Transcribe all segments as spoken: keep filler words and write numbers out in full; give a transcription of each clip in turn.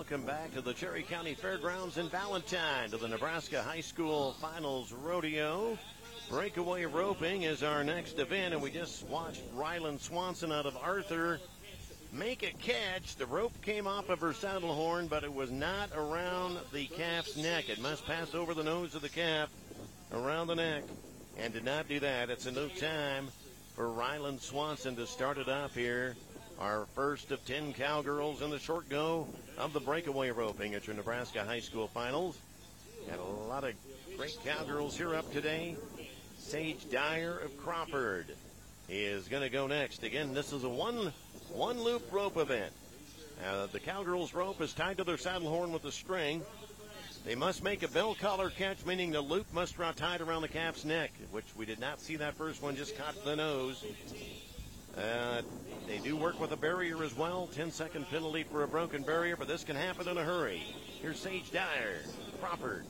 welcome back to the Cherry County Fairgrounds in Valentine to the Nebraska High School Finals Rodeo. Breakaway roping is our next event, and we just watched Ryland Swanson out of Arthur make a catch. The rope came off of her saddle horn, but it was not around the calf's neck. It must pass over the nose of the calf, around the neck, and did not do that. It's a no time for Ryland Swanson to start it off here. Our first of ten cowgirls in the short go of the breakaway roping at your Nebraska High School Finals. Got a lot of great cowgirls here up today. Sage Dyer of Crawford is going to go next. Again, this is a one, one loop rope event. Uh, the cowgirls' rope is tied to their saddle horn with a string. They must make a bell collar catch, meaning the loop must be tied around the calf's neck, which we did not see that first one, just caught the nose. Uh, they do work with a barrier as well. ten second penalty for a broken barrier, but this can happen in a hurry. Here's Sage Dyer, Crawford.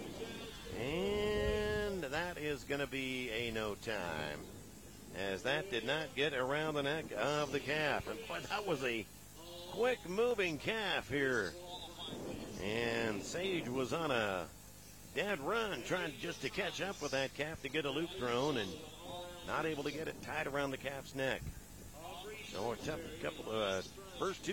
And that is going to be a no time, as that did not get around the neck of the calf. And boy, that was a quick moving calf here. And Sage was on a dead run trying just to catch up with that calf to get a loop thrown, and not able to get it tied around the calf's neck. So a tough couple of uh, first two